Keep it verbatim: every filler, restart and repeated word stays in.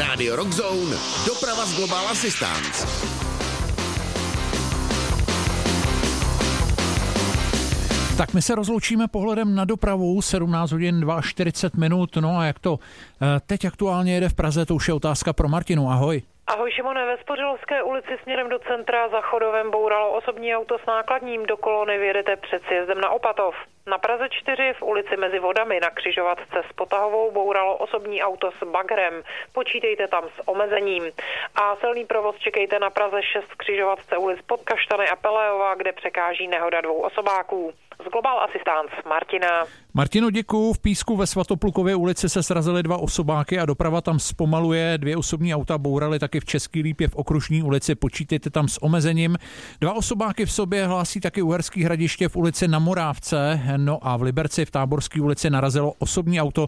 Rádio Rock Zone, doprava z Global Assistance. Tak my se rozloučíme pohledem na dopravu, sedmnáct hodin čtyřicet dva minut, no a jak to teď aktuálně jede v Praze, to už je otázka pro Martinu, ahoj. Ahoj Šimone, ve Spořilovské ulici směrem do centra za Chodovem bouralo osobní auto s nákladním, do kolony vyjedete před sjezdem na Opatov. Na Praze čtyři v ulici mezi vodami na křižovatce s Potahovou bouralo osobní auto s bagrem. Počítejte tam s omezením. A silný provoz čekejte na Praze šest v křižovatce ulic Pod Kaštany a Pelejova, kde překáží nehoda dvou osobáků. Z Global Assistance Martina. Martino, děkuju. V Písku ve Svatoplukově ulici se srazily dva osobáky a doprava tam zpomaluje. Dvě osobní auta bouraly taky v Český Lípě v Okružní ulici. Počítejte tam s omezením. Dva osobáky v sobě hlásí taky Uherský Hradiště v ulici Na Morávce. No a v Liberci v Táborské ulici narazilo osobní auto